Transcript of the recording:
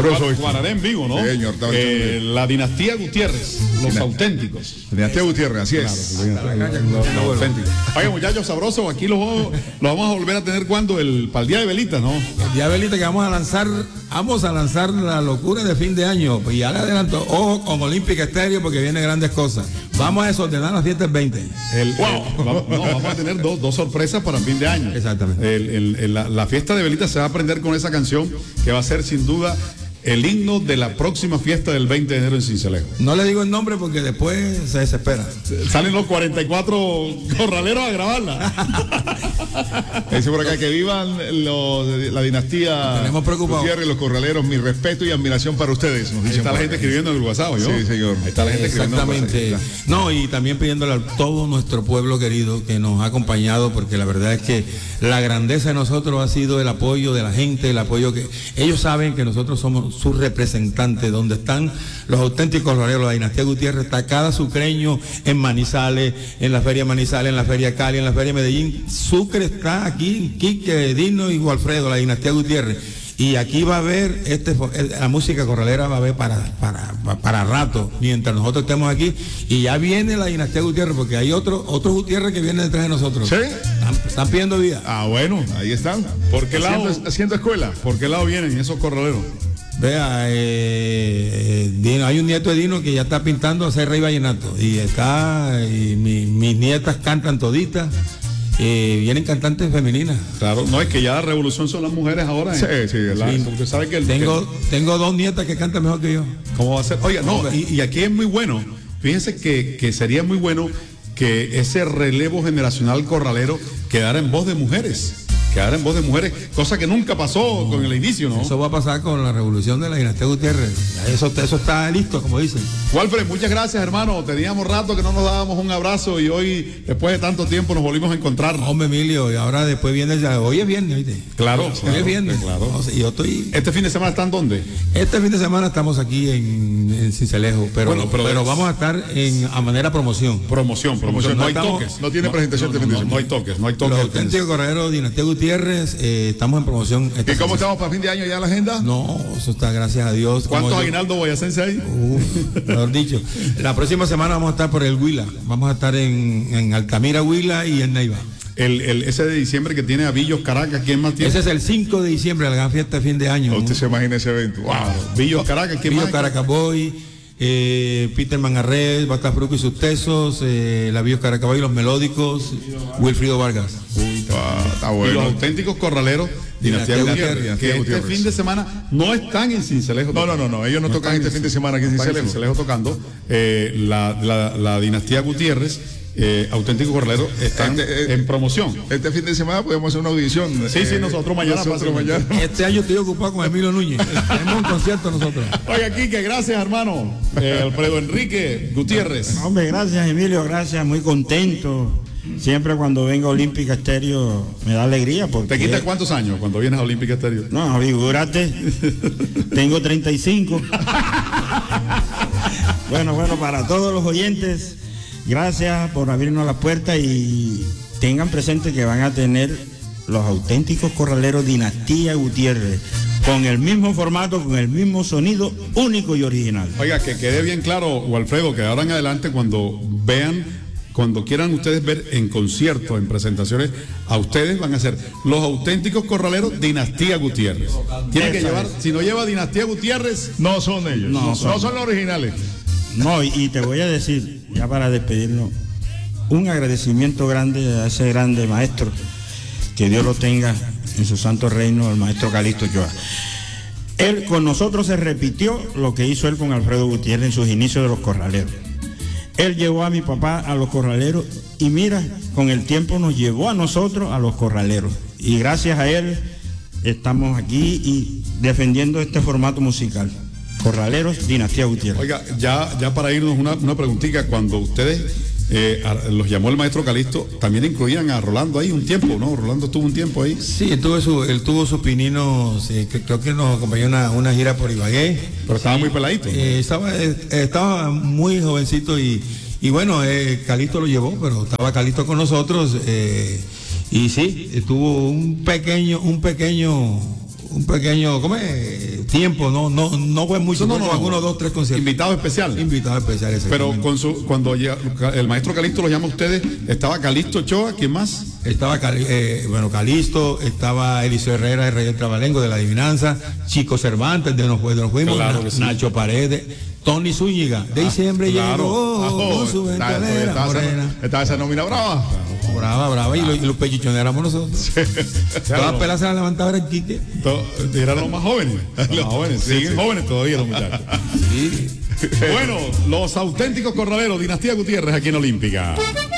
Sabroso. Guararé en vivo, ¿no? Sí, señor, la dinastía Gutiérrez, los auténticos. Dinastía Gutiérrez, así es. Los auténticos. Oye, muchachos, sabroso, aquí lo vamos a volver a tener cuando para el día de velitas, ¿no? El día de velitas que vamos a lanzar la locura de fin de año. Y ya le adelanto, ojo con Olímpica Estéreo porque vienen grandes cosas. Vamos a desordenar las fiestas 20. Vamos a tener dos sorpresas para fin de año. Exactamente. La fiesta de velitas se va a aprender con esa canción que va a ser sin duda el himno de la próxima fiesta del 20 de enero en Sincelejo. No le digo el nombre porque después se desespera. Salen los 44 corraleros a grabarla. Dice por acá que vivan la dinastía Tenemos preocupados. Gutiérrez, los corraleros, mi respeto y admiración para ustedes. Ahí está la gente escribiendo en el WhatsApp, ¿yo? Sí, señor. Ahí está la gente escribiendo. Exactamente. No, y también pidiéndole a todo nuestro pueblo querido que nos ha acompañado, porque la verdad es que la grandeza de nosotros ha sido el apoyo de la gente, el apoyo que ellos saben que nosotros somos sus representantes, donde están los auténticos corraleros. La dinastía Gutiérrez está cada sucreño en Manizales, en la feria Manizales, en la feria Cali, en la feria Medellín. Sucre está aquí, Quique, Dino y Walfredo, la dinastía Gutiérrez. Y aquí va a haber la música corralera va a haber para rato, mientras nosotros estemos aquí. Y ya viene la dinastía Gutiérrez, porque hay otros Gutiérrez que vienen detrás de nosotros. ¿Sí? Están pidiendo vida. Ah, bueno, ahí están. ¿Por qué lado? Haciendo escuela. ¿Por qué lado vienen esos corraleros? Vea, Dino, hay un nieto de Dino que ya está pintando a ser rey vallenato. Y mis nietas cantan toditas. Vienen cantantes femeninas. Claro, no es que ya la revolución son las mujeres ahora. Sí. Porque sabe que tengo dos nietas que cantan mejor que yo. ¿Cómo va a ser? Oiga, no, y aquí es muy bueno. Fíjense que sería muy bueno que ese relevo generacional corralero quedara en voz de mujeres. Cosa que nunca pasó con el inicio, ¿no? Eso va a pasar con la revolución de la dinastía Gutiérrez. Eso está listo, como dicen. Walfred, muchas gracias, hermano. Teníamos rato que no nos dábamos un abrazo y hoy, después de tanto tiempo, nos volvimos a encontrar. Hombre, Emilio, y ahora después viene hoy es viernes, ¿viste? Claro. Hoy es viernes. Claro. O sea, yo estoy... ¿Este fin de semana están dónde? Este fin de semana estamos aquí en Sincelejo, pero vamos a estar a manera promoción. Promoción. No hay toques. No tiene presentación de fin de semana. No hay toques. Los auténticos corraleros dinastía Gutiérrez, estamos en promoción. ¿Y cómo estamos para fin de año ya la agenda? No, eso está, gracias a Dios. ¿Cuántos aguinaldos boyacense hay? Mejor dicho. La próxima semana vamos a estar por el Huila. Vamos a estar en Altamira, Huila y en Neiva. Ese de diciembre que tiene a Villos Caracas, ¿quién más tiene? Ese es el 5 de diciembre, la gran fiesta de fin de año. Usted se imagina ese evento. Wow. Villos Caracas, ¿quién más? Villos Caracas Boy, Peter Mangarrez, Bata Fruco y sus tesos, la Villos Caracas Boy, los melódicos, Wilfrido Vargas. Está bueno. Y los auténticos corrales dinastía Gutiérrez, que este fin de semana no están en Sincelejo. No, ellos no tocan este fin de semana aquí en Sincelejo tocando. La dinastía Gutiérrez, auténticos corraleros, están en promoción. Este fin de semana podemos hacer una audición. Sí, nosotros mañana. Este año estoy ocupado con Emilio Núñez. Tenemos un concierto nosotros. Oiga, Quique, gracias, hermano. Alfredo Enrique Gutiérrez. Hombre, gracias, Emilio, gracias, muy contento. Siempre cuando vengo a Olímpica Estéreo me da alegría porque... ¿Te quitas cuántos años cuando vienes a Olímpica Estéreo? No, figúrate, tengo 35. Bueno, para todos los oyentes, gracias por abrirnos la puerta y tengan presente que van a tener los auténticos corraleros dinastía Gutiérrez, con el mismo formato, con el mismo sonido único y original. Oiga, que quede bien claro, Alfredo, que ahora en adelante cuando quieran ustedes ver en conciertos, en presentaciones, a ustedes van a ser los auténticos corraleros dinastía Gutiérrez. Tiene que llevar, si no lleva dinastía Gutiérrez, no son ellos, no son los originales. No, y te voy a decir, ya para despedirnos, un agradecimiento grande a ese grande maestro, que Dios lo tenga en su santo reino, el maestro Calixto Ochoa. Él con nosotros se repitió lo que hizo él con Alfredo Gutiérrez en sus inicios de los corraleros. Él llevó a mi papá a los corraleros y mira, con el tiempo nos llevó a nosotros a los corraleros. Y gracias a él estamos aquí y defendiendo este formato musical. Corraleros, dinastía Gutiérrez. Oiga, ya para irnos una preguntita, cuando ustedes los llamó el maestro Calixto, también incluían a Rolando ahí un tiempo, ¿no? Rolando estuvo un tiempo ahí. Sí, él tuvo sus pininos, creo que nos acompañó una gira por Ibagué. Pero estaba muy peladito, ¿no? Estaba muy jovencito y bueno, Calixto lo llevó, pero estaba Calixto con nosotros y sí, tuvo un pequeño un pequeño tiempo, no fue mucho, No, con algunos 2, 3 conciertos. Invitado especial. Invitado especial, Pero cuando el maestro Calixto lo llama a ustedes, estaba Calixto Ochoa, ¿quién más? Estaba Calixto, estaba Eliseo Herrera, el rey del trabalengo, de la adivinanza, Chico Cervantes, de Nos Fuimos, Claro que sí. Nacho Paredes, Tony Zúñiga, de diciembre llegó con su ventanera morena. Estaba esa nómina brava. Brava, y los pechichones éramos nosotros. Todas las pelas se las levantaba el Quique. Eran los más jóvenes. Los más jóvenes, siguen jóvenes todavía los muchachos. Sí. Bueno, los auténticos corraleros, Dinastía Gutiérrez aquí en Olímpica.